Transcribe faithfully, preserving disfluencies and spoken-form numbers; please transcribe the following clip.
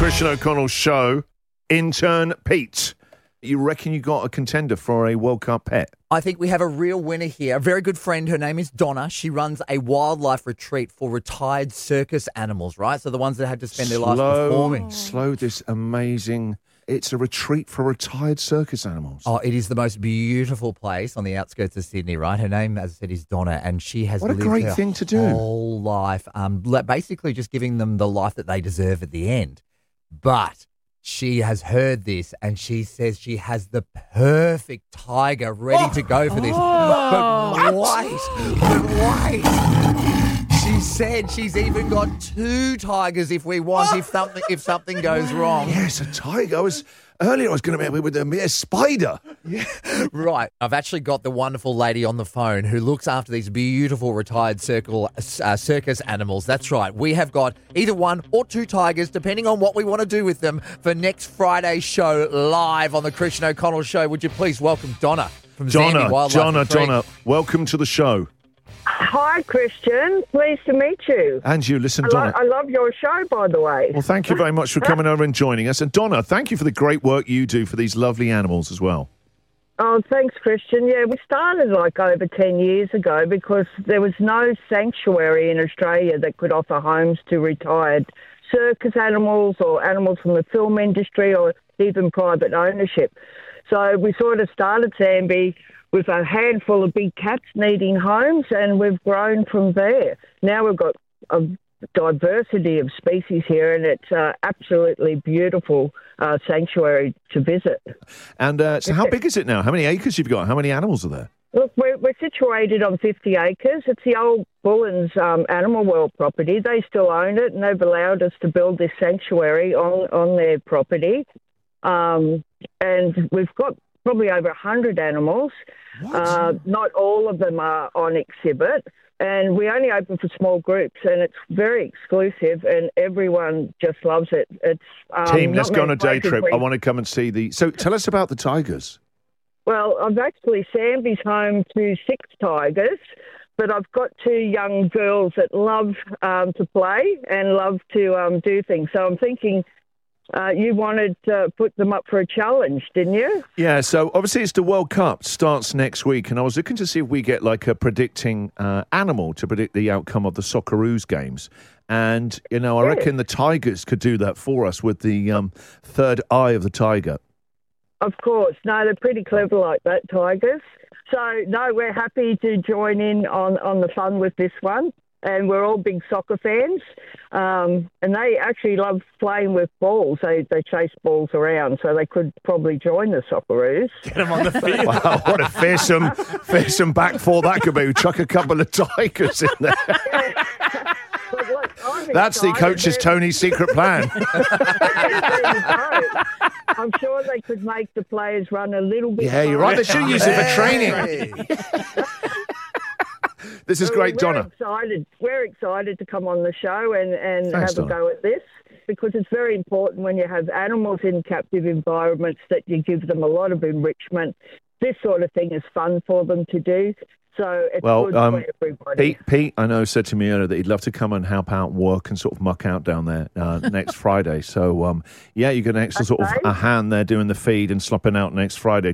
Christian O'Connell show. Intern Pete, you reckon you got a contender for a World Cup pet? I think we have a real winner here. A very good friend. Her name is Donna. She runs a wildlife retreat for retired circus animals, right? So the ones that had to spend their lives Slow, performing. Slow this amazing... It's a retreat for retired circus animals. Oh, it is the most beautiful place on the outskirts of Sydney, right? Her name, as I said, is Donna, and she has What a lived great her thing to do. whole life, um, basically just giving them the life that they deserve at the end. But she has heard this, and she says she has the perfect tiger ready to go for this. Oh. But wait, but wait. She said she's even got two tigers if we want, if something if something goes wrong. Yes, a tiger. I was earlier. I was going to be with a mere spider. Yeah. Right. I've actually got the wonderful lady on the phone who looks after these beautiful retired circle, uh, circus animals. That's right. We have got either one or two tigers, depending on what we want to do with them, for next Friday's show live on the Christian O'Connell show. Would you please welcome Donna from Donna, Zambi Wildlife Donna, Retreat. Donna, welcome to the show. Hi, Christian. Pleased to meet you. And you, listen, I, Donna. lo- I love your show, by the way. Well, thank you very much for coming over and joining us. And Donna, thank you for the great work you do for these lovely animals as well. Oh, thanks, Christian. Yeah, we started like over ten years ago because there was no sanctuary in Australia that could offer homes to retired circus animals or animals from the film industry or even private ownership. So we sort of started Zambi with a handful of big cats needing homes, and we've grown from there. Now we've got a diversity of species here, and it's uh, absolutely beautiful uh, sanctuary to visit. And uh, so how big is it now? How many acres you've got? How many animals are there? Look, we're, we're situated on fifty acres. It's the old Bullens um, Animal World property. They still own it, and they've allowed us to build this sanctuary on, on their property. Um, and we've got probably over one hundred animals. Uh, not all of them are on exhibit, and we only open for small groups, and it's very exclusive, and everyone just loves it. It's um, Team, let's not go on a many day places trip. where I you- want to come and see the... So tell us about the tigers. Well, I've actually, Zambi's home to six tigers, but I've got two young girls that love um, to play and love to um, do things. So I'm thinking... Uh, you wanted to put them up for a challenge, didn't you? Yeah, so obviously it's the World Cup, starts next week, and I was looking to see if we get like a predicting uh, animal to predict the outcome of the Socceroos games. And, you know, I Yes. reckon the Tigers could do that for us with the um, third eye of the tiger. Of course. No, they're pretty clever like that, tigers. So, no, we're happy to join in on, on the fun with this one. And we're all big soccer fans. Um, and they actually love playing with balls. They they chase balls around, so they could probably join the Socceroos. Get them on the field. Wow, what a fearsome, fearsome back four that could be. Chuck a couple of tigers in there. But look, I'm That's the excited. coach's They're- Tony's secret plan. There you go. I'm sure they could make the players run a little bit. Yeah, you're right. They should use it for training. Hey. This is So great, we're Donna. Excited. We're excited to come on the show and, and Thanks, have a Donna. go at this, because it's very important when you have animals in captive environments that you give them a lot of enrichment. This sort of thing is fun for them to do. So it's Well, good um, for everybody. Pete, Pete, I know, said to me earlier that he'd love to come and help out and work and sort of muck out down there uh, next Friday. So, um, yeah, you get an extra sort of Okay. a hand there doing the feed and slopping out next Friday.